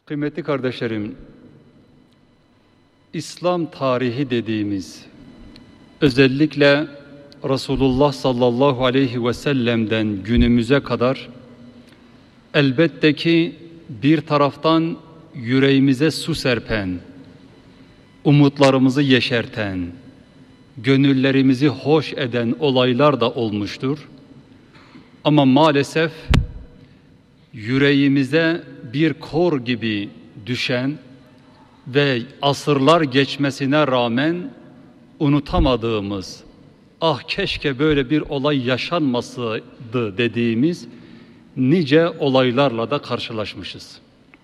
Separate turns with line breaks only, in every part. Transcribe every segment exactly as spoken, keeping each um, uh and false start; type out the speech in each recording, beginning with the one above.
Kıymetli kardeşlerim, İslam tarihi dediğimiz, özellikle Resulullah sallallahu aleyhi ve sellem'den günümüze kadar elbette ki bir taraftan yüreğimize su serpen, umutlarımızı yeşerten, gönüllerimizi hoş eden olaylar da olmuştur. Ama maalesef yüreğimize bir kor gibi düşen ve asırlar geçmesine rağmen unutamadığımız, ah keşke böyle bir olay yaşanmasaydı dediğimiz nice olaylarla da karşılaşmışız.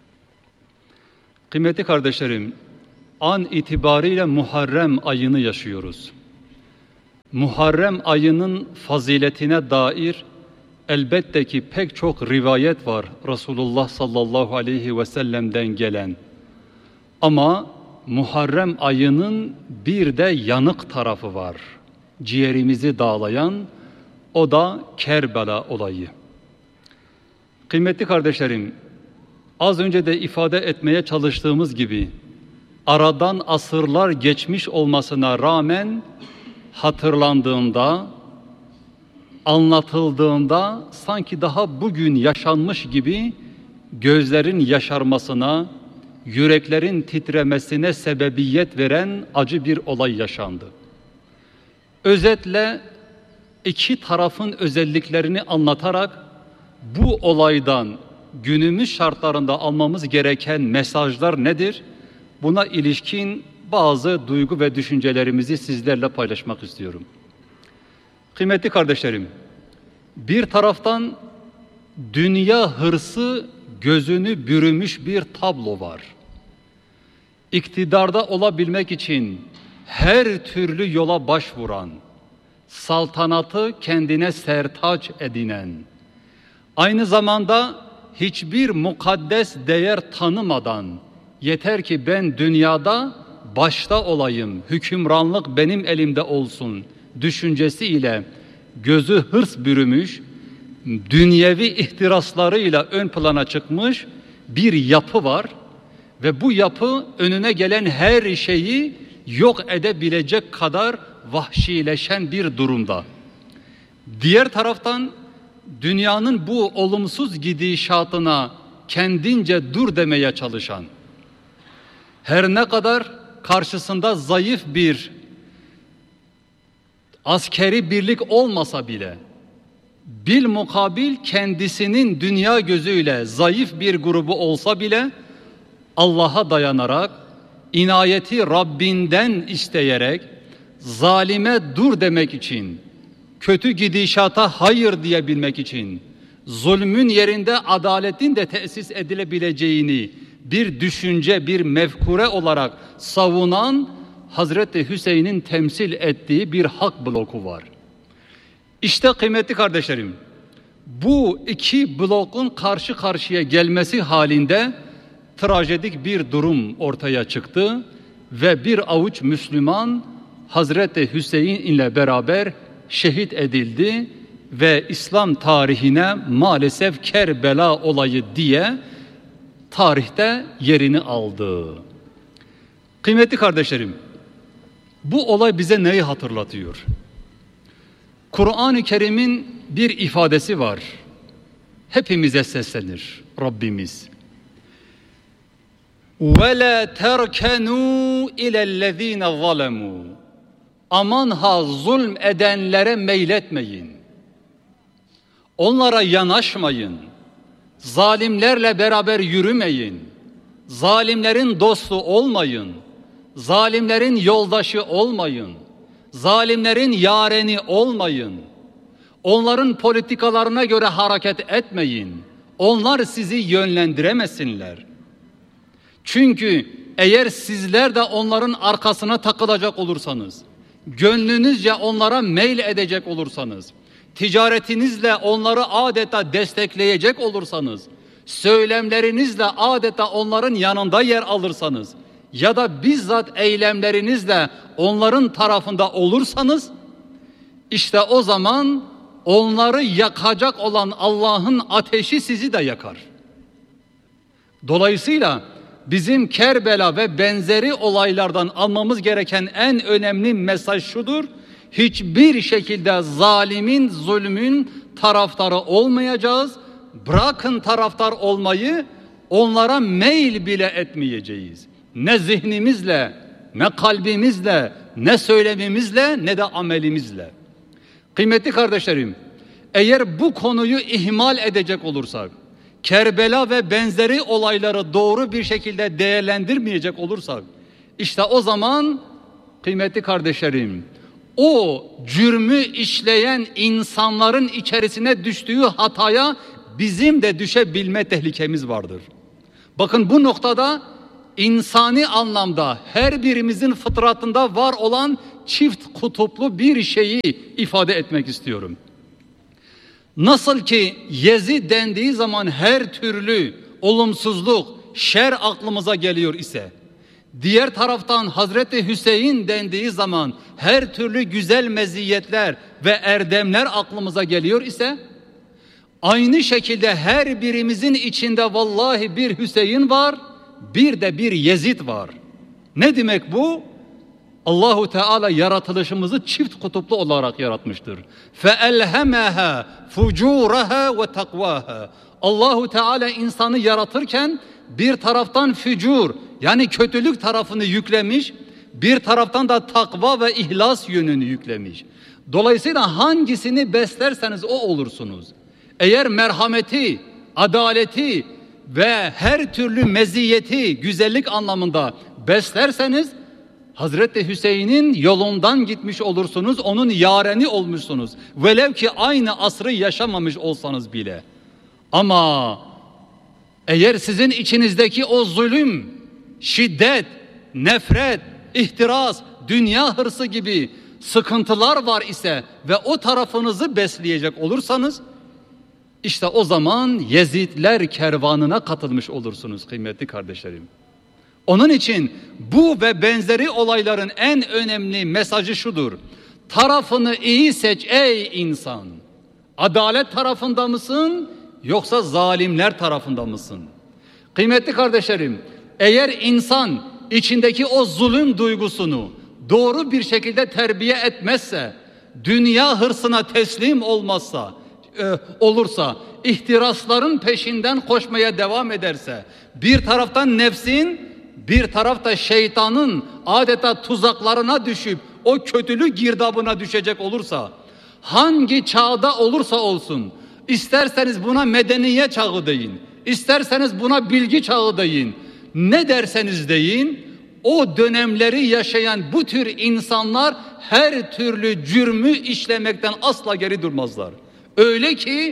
Kıymetli kardeşlerim, an itibariyle Muharrem ayını yaşıyoruz. Muharrem ayının faziletine dair elbette ki pek çok rivayet var Resulullah sallallahu aleyhi ve sellem'den gelen. Ama Muharrem ayının bir de yanık tarafı var. Ciğerimizi dağlayan, o da Kerbela olayı. Kıymetli kardeşlerim, az önce de ifade etmeye çalıştığımız gibi aradan asırlar geçmiş olmasına rağmen hatırlandığında, anlatıldığında sanki daha bugün yaşanmış gibi gözlerin yaşarmasına, yüreklerin titremesine sebebiyet veren acı bir olay yaşandı. Özetle iki tarafın özelliklerini anlatarak bu olaydan günümüz şartlarında almamız gereken mesajlar nedir? Buna ilişkin bazı duygu ve düşüncelerimizi sizlerle paylaşmak istiyorum. Kıymetli kardeşlerim, bir taraftan dünya hırsı gözünü bürümüş bir tablo var. İktidarda olabilmek için her türlü yola başvuran, saltanatı kendine sertaç edinen, aynı zamanda hiçbir mukaddes değer tanımadan, yeter ki ben dünyada başta olayım, hükümranlık benim elimde olsun düşüncesiyle gözü hırs bürümüş, dünyevi ihtiraslarıyla ön plana çıkmış bir yapı var ve bu yapı önüne gelen her şeyi yok edebilecek kadar vahşileşen bir durumda. Diğer taraftan dünyanın bu olumsuz gidişatına kendince dur demeye çalışan, her ne kadar karşısında zayıf bir askeri birlik olmasa bile, bilmukabil kendisinin dünya gözüyle zayıf bir grubu olsa bile Allah'a dayanarak, inayeti Rabbinden isteyerek, zalime dur demek için, kötü gidişata hayır diyebilmek için, zulmün yerinde adaletin de tesis edilebileceğini bir düşünce, bir mefkure olarak savunan Hazreti Hüseyin'in temsil ettiği bir hak bloku var. İşte kıymetli kardeşlerim, bu iki blokun karşı karşıya gelmesi halinde trajedik bir durum ortaya çıktı ve bir avuç Müslüman Hazreti Hüseyin ile beraber şehit edildi ve İslam tarihine maalesef Kerbela olayı diye tarihte yerini aldı. Kıymetli kardeşlerim, bu olay bize neyi hatırlatıyor? Kur'an-ı Kerim'in bir ifadesi var. Hepimize seslenir Rabbimiz. وَلَا تَرْكَنُوا اِلَى الَّذ۪ينَ ظَلَمُوا Aman ha zulm edenlere meyletmeyin. Onlara yanaşmayın. Zalimlerle beraber yürümeyin. Zalimlerin dostu olmayın. Zalimlerin yoldaşı olmayın. Zalimlerin yareni olmayın. Onların politikalarına göre hareket etmeyin. Onlar sizi yönlendiremesinler. Çünkü eğer sizler de onların arkasına takılacak olursanız, gönlünüzce onlara meyil edecek olursanız, ticaretinizle onları adeta destekleyecek olursanız, söylemlerinizle adeta onların yanında yer alırsanız ya da bizzat eylemlerinizle onların tarafında olursanız, işte o zaman onları yakacak olan Allah'ın ateşi sizi de yakar. Dolayısıyla bizim Kerbela ve benzeri olaylardan almamız gereken en önemli mesaj şudur: hiçbir şekilde zalimin, zulmün taraftarı olmayacağız. Bırakın taraftar olmayı, onlara meyil bile etmeyeceğiz. Ne zihnimizle, ne kalbimizle, ne söylemimizle, ne de amelimizle. Kıymetli kardeşlerim, eğer bu konuyu ihmal edecek olursak, Kerbela ve benzeri olayları doğru bir şekilde değerlendirmeyecek olursak, işte o zaman kıymetli kardeşlerim, o cürmü işleyen insanların içerisine düştüğü hataya bizim de düşebilme tehlikemiz vardır. Bakın, bu noktada insani anlamda her birimizin fıtratında var olan çift kutuplu bir şeyi ifade etmek istiyorum. Nasıl ki Yezid dendiği zaman her türlü olumsuzluk, şer aklımıza geliyor ise, diğer taraftan Hazreti Hüseyin dendiği zaman her türlü güzel meziyetler ve erdemler aklımıza geliyor ise, aynı şekilde her birimizin içinde vallahi bir Hüseyin var, bir de bir Yezid var. Ne demek bu? Allahu Teala yaratılışımızı çift kutuplu olarak yaratmıştır. فَاَلْهَمَهَا فُجُورَهَا وَتَقْوَاهَا. Allahu Teala insanı yaratırken bir taraftan fücur, yani kötülük tarafını yüklemiş, bir taraftan da takva ve ihlas yönünü yüklemiş. Dolayısıyla hangisini beslerseniz o olursunuz. Eğer merhameti, adaleti ve her türlü meziyeti, güzellik anlamında beslerseniz, Hazreti Hüseyin'in yolundan gitmiş olursunuz, onun yareni olmuşsunuz. Velev ki aynı asrı yaşamamış olsanız bile. Ama eğer sizin içinizdeki o zulüm, şiddet, nefret, ihtiras, dünya hırsı gibi sıkıntılar var ise ve o tarafınızı besleyecek olursanız, işte o zaman Yezidler kervanına katılmış olursunuz kıymetli kardeşlerim. Onun için bu ve benzeri olayların en önemli mesajı şudur: tarafını iyi seç ey insan. Adalet tarafında mısın yoksa zalimler tarafında mısın? Kıymetli kardeşlerim, eğer insan içindeki o zulüm duygusunu doğru bir şekilde terbiye etmezse, dünya hırsına teslim olmazsa, e, olursa, ihtirasların peşinden koşmaya devam ederse, bir taraftan nefsin, bir tarafta şeytanın adeta tuzaklarına düşüp o kötülük girdabına düşecek olursa, hangi çağda olursa olsun, isterseniz buna medeniyet çağı deyin, isterseniz buna bilgi çağı deyin, ne derseniz deyin, o dönemleri yaşayan bu tür insanlar her türlü cürmü işlemekten asla geri durmazlar. Öyle ki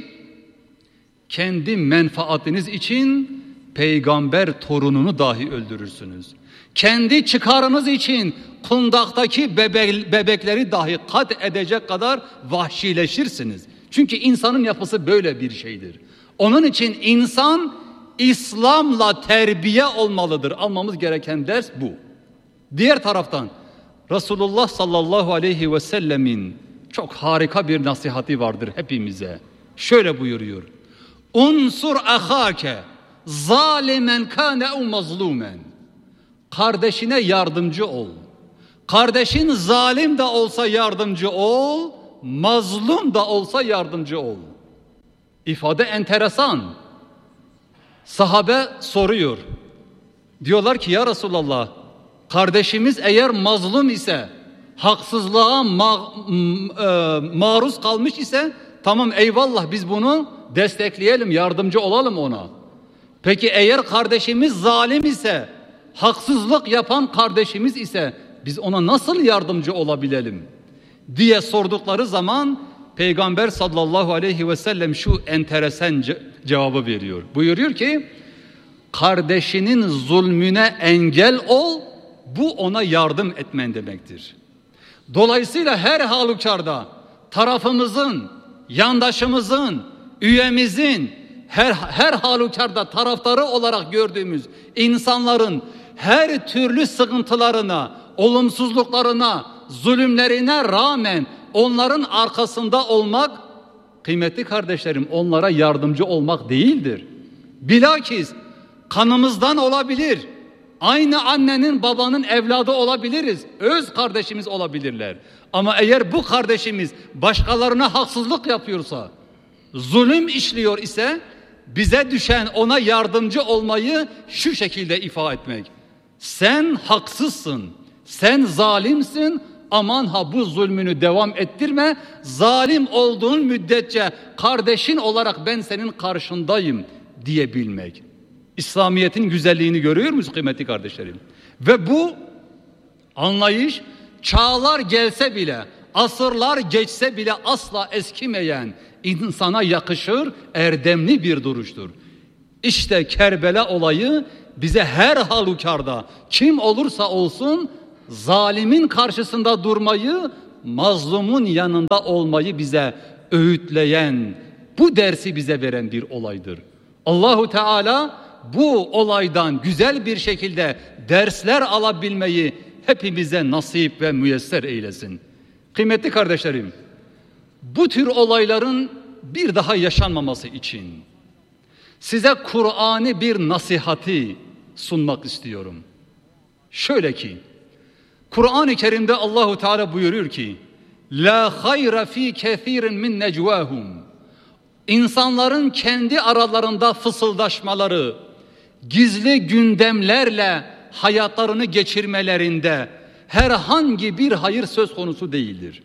kendi menfaatiniz için peygamber torununu dahi öldürürsünüz. Kendi çıkarınız için kundaktaki bebe bebekleri dahi kat edecek kadar vahşileşirsiniz. Çünkü insanın yapısı böyle bir şeydir. Onun için insan İslam'la terbiye olmalıdır. Almamız gereken ders bu. Diğer taraftan Resulullah sallallahu aleyhi ve sellemin çok harika bir nasihati vardır hepimize. Şöyle buyuruyor: unsur ahake zalimen kâne ev mazlumen. Kardeşine yardımcı ol. Kardeşin zalim de olsa yardımcı ol, mazlum da olsa yardımcı ol. İfade enteresan. Sahabe soruyor. Diyorlar ki ya Resulallah, kardeşimiz eğer mazlum ise, haksızlığa ma e, maruz kalmış ise tamam eyvallah, biz bunu destekleyelim, yardımcı olalım ona. Peki eğer kardeşimiz zalim ise, haksızlık yapan kardeşimiz ise biz ona nasıl yardımcı olabilelim diye sordukları zaman Peygamber sallallahu aleyhi ve sellem şu enteresan ce cevabı veriyor. Buyuruyor ki kardeşinin zulmüne engel ol, bu ona yardım etmen demektir. Dolayısıyla her halükarda tarafımızın, yandaşımızın, üyemizin, her, her halükarda taraftarı olarak gördüğümüz insanların her türlü sıkıntılarına, olumsuzluklarına, zulümlerine rağmen onların arkasında olmak, kıymetli kardeşlerim, onlara yardımcı olmak değildir. Bilakis kanımızdan olabilir. Aynı annenin babanın evladı olabiliriz. Öz kardeşimiz olabilirler. Ama eğer bu kardeşimiz başkalarına haksızlık yapıyorsa, zulüm işliyor ise bize düşen ona yardımcı olmayı şu şekilde ifade etmek. Sen haksızsın, sen zalimsin, aman ha bu zulmünü devam ettirme, zalim olduğun müddetçe kardeşin olarak ben senin karşındayım diyebilmek. İslamiyet'in güzelliğini görüyor musunuz kıymetli kardeşlerim? Ve bu anlayış çağlar gelse bile, asırlar geçse bile asla eskimeyen, insana yakışır, erdemli bir duruştur. İşte Kerbela olayı bize her halükarda kim olursa olsun zalimin karşısında durmayı, mazlumun yanında olmayı bize öğütleyen, bu dersi bize veren bir olaydır. Allahu Teala bu olaydan güzel bir şekilde dersler alabilmeyi hepimize nasip ve müyesser eylesin. Kıymetli kardeşlerim, bu tür olayların bir daha yaşanmaması için size Kur'an'ı bir nasihati sunmak istiyorum. Şöyle ki, Kur'an-ı Kerim'de Allahu Teala buyuruyor ki: "La hayra fi kesirin min necvahum." İnsanların kendi aralarında fısıldaşmaları, gizli gündemlerle hayatlarını geçirmelerinde herhangi bir hayır söz konusu değildir.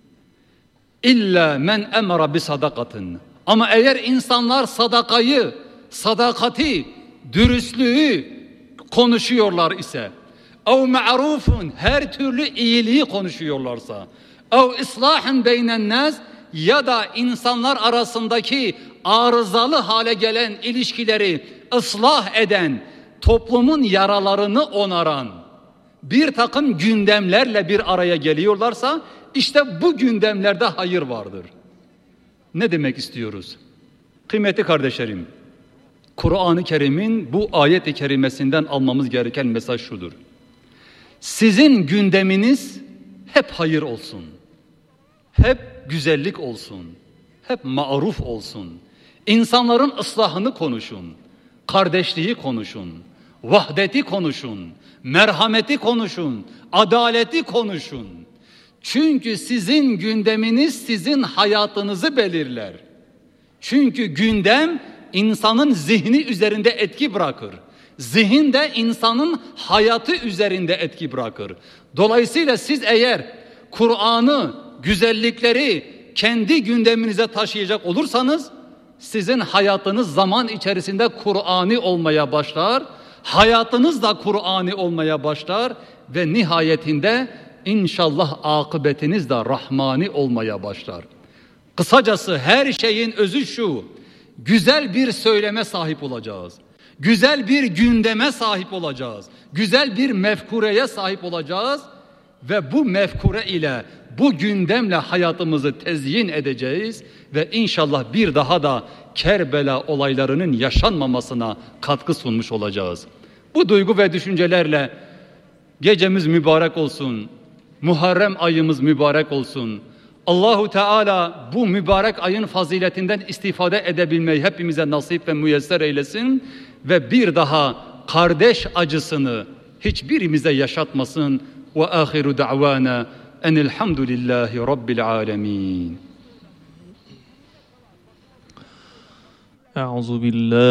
İlla men emara bi sadakatin. Ama eğer insanlar sadakayı, sadakati, dürüstlüğü konuşuyorlar ise, ev ma'rufun, her türlü iyiliği konuşuyorlarsa, ev islahin beynen nas, ya da insanlar arasındaki arızalı hale gelen ilişkileri ıslah eden, toplumun yaralarını onaran bir takım gündemlerle bir araya geliyorlarsa, işte bu gündemlerde hayır vardır. Ne demek istiyoruz? Kıymetli kardeşlerim, Kur'an-ı Kerim'in bu ayet-i kerimesinden almamız gereken mesaj şudur: sizin gündeminiz hep hayır olsun, hep güzellik olsun, hep maruf olsun. İnsanların ıslahını konuşun, kardeşliği konuşun, vahdeti konuşun, merhameti konuşun, adaleti konuşun. Çünkü sizin gündeminiz sizin hayatınızı belirler. Çünkü gündem insanın zihni üzerinde etki bırakır. Zihin de insanın hayatı üzerinde etki bırakır. Dolayısıyla siz eğer Kur'an'ı, güzellikleri kendi gündeminize taşıyacak olursanız, sizin hayatınız zaman içerisinde Kur'an'ı olmaya başlar, hayatınız da Kur'an'ı olmaya başlar ve nihayetinde İnşallah akıbetiniz de Rahmani olmaya başlar. Kısacası her şeyin özü şu: güzel bir söyleme sahip olacağız. Güzel bir gündeme sahip olacağız. Güzel bir mefkureye sahip olacağız. Ve bu mefkure ile, bu gündemle hayatımızı tezyin edeceğiz. Ve inşallah bir daha da Kerbela olaylarının yaşanmamasına katkı sunmuş olacağız. Bu duygu ve düşüncelerle gecemiz mübarek olsun. Muharrem ayımız mübarek olsun. Allahu Teala bu mübarek ayın faziletinden istifade edebilmeyi hepimize nasip ve müyesser eylesin ve bir daha kardeş acısını hiçbirimize yaşatmasın. Ve ahiru da'vana enelhamdülillahi rabbil alemin.
أعوذ بالله من الشيطان الرجيم.